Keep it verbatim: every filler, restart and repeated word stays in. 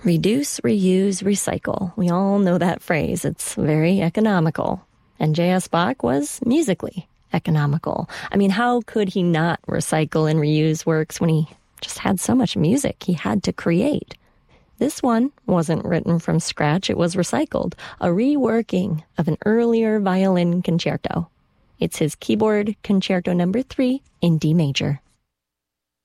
Reduce, reuse, recycle. We all know that phrase. It's very economical. And J S. Bach was musically economical. I mean, how could he not recycle and reuse works when he just had so much music he had to create? This one wasn't written from scratch. It was recycled, a reworking of an earlier violin concerto. It's his keyboard concerto number three in D major.